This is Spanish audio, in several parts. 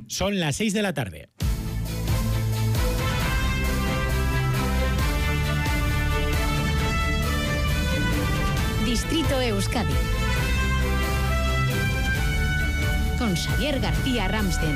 Son las 6 de la tarde. Distrito Euskadi con Xavier García Ramsten.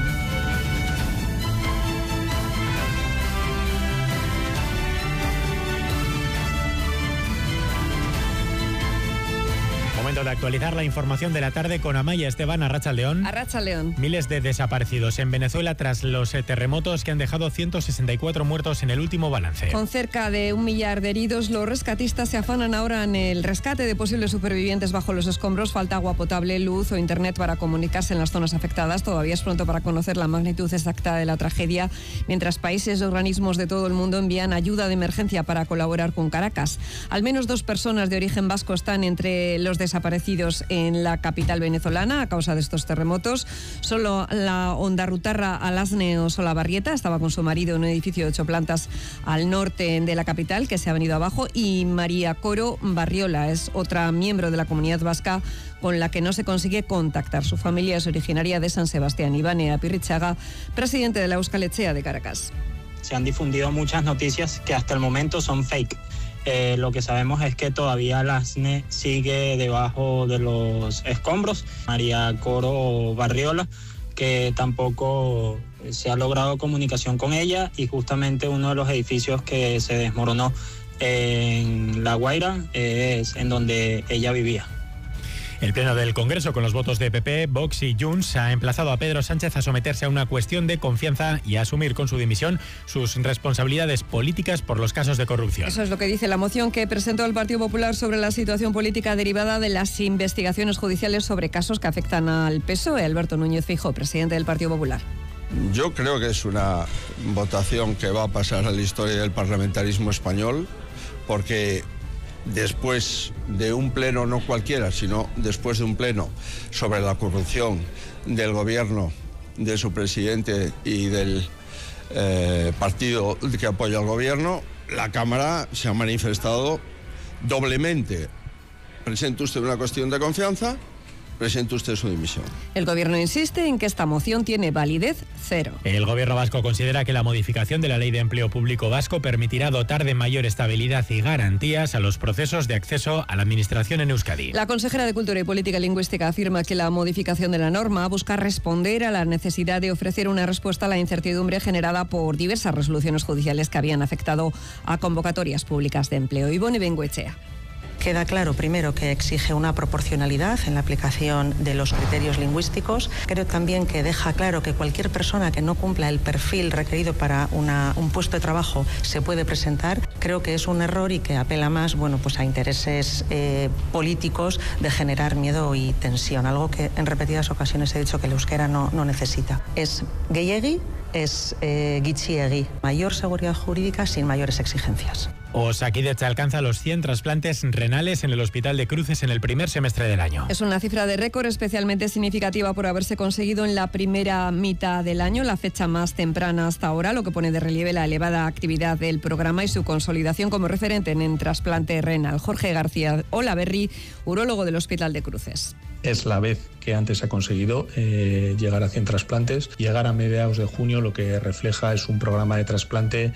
Momento de actualizar la información de la tarde con Amaya Esteban. Arratsaldeón. Arratsaldeón. Miles de desaparecidos en Venezuela tras los terremotos que han dejado 164 muertos en el último balance. Con cerca de 1 millar de heridos, los rescatistas se afanan ahora en el rescate de posibles supervivientes bajo los escombros. Falta agua potable, luz o internet para comunicarse en las zonas afectadas. Todavía es pronto para conocer la magnitud exacta de la tragedia, mientras países y organismos de todo el mundo envían ayuda de emergencia para colaborar con Caracas. Al menos 2 personas de origen vasco están entre los desaparecidos en la capital venezolana a causa de estos terremotos. Solo la hondarrutarra Alasne Solabarrieta estaba con su marido en un edificio de 8 plantas al norte de la capital que se ha venido abajo, y María Coro Barriola es otra miembro de la comunidad vasca con la que no se consigue contactar. Su familia es originaria de San Sebastián. Ivane Apirrichaga, presidente de la Euskal Etxea de Caracas. Se han difundido muchas noticias que hasta el momento son fake. Lo que sabemos es que todavía la ASNE sigue debajo de los escombros. María Coro Barriola, que tampoco se ha logrado comunicación con ella, y justamente uno de los edificios que se desmoronó en La Guaira es en donde ella vivía. El Pleno del Congreso, con los votos de PP, Vox y Junts, ha emplazado a Pedro Sánchez a someterse a una cuestión de confianza y a asumir con su dimisión sus responsabilidades políticas por los casos de corrupción. Eso es lo que dice la moción que presentó el Partido Popular sobre la situación política derivada de las investigaciones judiciales sobre casos que afectan al PSOE. Alberto Núñez Feijóo, presidente del Partido Popular. Yo creo que es una votación que va a pasar a la historia del parlamentarismo español, porque después de un pleno, no cualquiera, sino después de un pleno sobre la corrupción del gobierno, de su presidente y del partido que apoya al gobierno, la Cámara se ha manifestado doblemente. Presente usted una cuestión de confianza, presente usted su dimisión. El gobierno insiste en que esta moción tiene validez cero. El gobierno vasco considera que la modificación de la Ley de Empleo Público vasco permitirá dotar de mayor estabilidad y garantías a los procesos de acceso a la administración en Euskadi. La consejera de Cultura y Política Lingüística afirma que la modificación de la norma busca responder a la necesidad de ofrecer una respuesta a la incertidumbre generada por diversas resoluciones judiciales que habían afectado a convocatorias públicas de empleo. Ivone Bengoechea. Queda claro, primero, que exige una proporcionalidad en la aplicación de los criterios lingüísticos. Creo también que deja claro que cualquier persona que no cumpla el perfil requerido para un puesto de trabajo se puede presentar. Creo que es un error y que apela más, a intereses políticos de generar miedo y tensión, algo que en repetidas ocasiones he dicho que el euskera no necesita. Es gehiegi, es gitxiegi, mayor seguridad jurídica sin mayores exigencias. Osakidetza alcanza los 100 trasplantes renales en el Hospital de Cruces en el primer semestre del año. Es una cifra de récord especialmente significativa por haberse conseguido en la primera mitad del año, la fecha más temprana hasta ahora, lo que pone de relieve la elevada actividad del programa y su consolidación como referente en trasplante renal. Jorge García Olaverri, urólogo del Hospital de Cruces. Es la vez que antes ha conseguido llegar a 100 trasplantes. Llegar a mediados de junio lo que refleja es un programa de trasplante